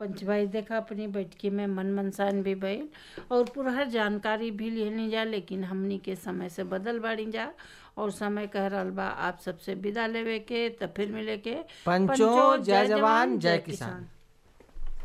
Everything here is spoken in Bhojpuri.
पंच भाई देखा अपनी बैठकी में मन मनसान भी भइल और पूरा जानकारी भी लेनी जा, लेकिन हमनी के समय से बदल बाड़ी जा और समय कह रहल बा आप सबसे विदा लेवे के। तब फिर मिले के। पंचो जय जवान जय किसान।